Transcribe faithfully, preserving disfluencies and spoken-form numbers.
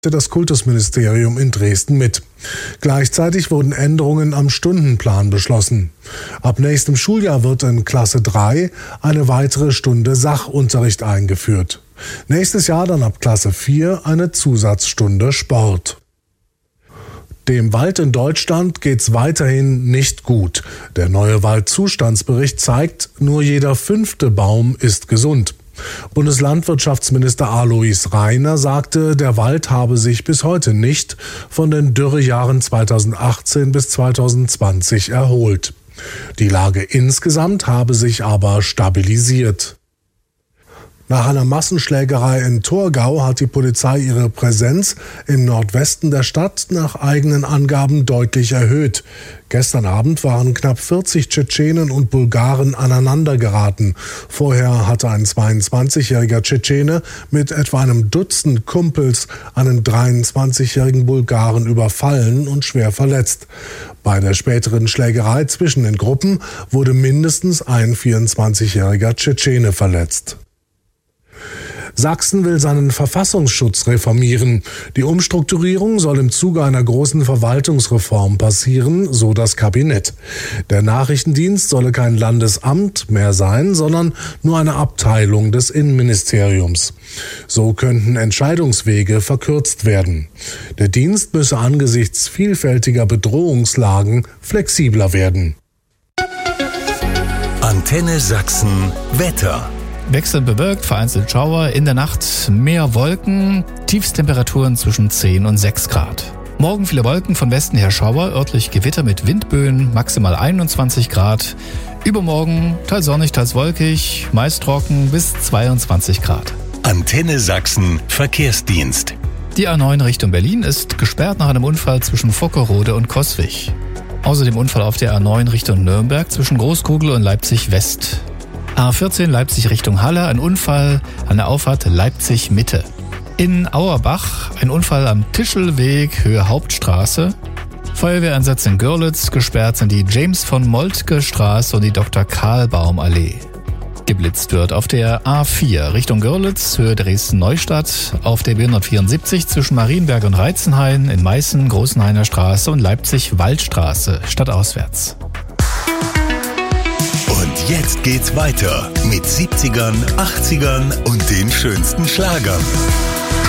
das Kultusministerium in Dresden mit. Gleichzeitig wurden Änderungen am Stundenplan beschlossen. Ab nächstem Schuljahr wird in Klasse drei eine weitere Stunde Sachunterricht eingeführt. Nächstes Jahr dann ab Klasse vier eine Zusatzstunde Sport. Dem Wald in Deutschland geht's weiterhin nicht gut. Der neue Waldzustandsbericht zeigt, nur jeder fünfte Baum ist gesund. Bundeslandwirtschaftsminister Alois Rainer sagte, der Wald habe sich bis heute nicht von den Dürrejahren zweitausendachtzehn bis zweitausendzwanzig erholt. Die Lage insgesamt habe sich aber stabilisiert. Nach einer Massenschlägerei in Torgau hat die Polizei ihre Präsenz im Nordwesten der Stadt nach eigenen Angaben deutlich erhöht. Gestern Abend waren knapp vierzig Tschetschenen und Bulgaren aneinandergeraten. Vorher hatte ein zweiundzwanzigjähriger Tschetschene mit etwa einem Dutzend Kumpels einen dreiundzwanzigjährigen Bulgaren überfallen und schwer verletzt. Bei der späteren Schlägerei zwischen den Gruppen wurde mindestens ein vierundzwanzigjähriger Tschetschene verletzt. Sachsen will seinen Verfassungsschutz reformieren. Die Umstrukturierung soll im Zuge einer großen Verwaltungsreform passieren, so das Kabinett. Der Nachrichtendienst solle kein Landesamt mehr sein, sondern nur eine Abteilung des Innenministeriums. So könnten Entscheidungswege verkürzt werden. Der Dienst müsse angesichts vielfältiger Bedrohungslagen flexibler werden. Antenne Sachsen Wetter. Wechselnd bewölkt, vereinzelt Schauer, in der Nacht mehr Wolken, Tiefstemperaturen zwischen zehn und sechs Grad. Morgen viele Wolken, von Westen her Schauer, örtlich Gewitter mit Windböen, maximal einundzwanzig Grad. Übermorgen teils sonnig, teils wolkig, meist trocken bis zweiundzwanzig Grad. Antenne Sachsen Verkehrsdienst. Die A neun Richtung Berlin ist gesperrt nach einem Unfall zwischen Vockerode und Coswig. Außerdem Unfall auf der A neun Richtung Nürnberg zwischen Großkugel und Leipzig West. A vierzehn Leipzig Richtung Halle, ein Unfall an der Auffahrt Leipzig Mitte. In Auerbach ein Unfall am Tischelweg Höhe Hauptstraße. Feuerwehreinsatz in Görlitz, gesperrt sind die James von Moltke Straße und die Doktor Karlbaum Allee. Geblitzt wird auf der A vier Richtung Görlitz, Höhe Dresden-Neustadt, auf der B hundertvierundsiebzig zwischen Marienberg und Reitzenhain, in Meißen, Großenhainer Straße und Leipzig-Waldstraße, stadtauswärts. Und jetzt geht's weiter mit siebzigern, achtzigern und den schönsten Schlagern.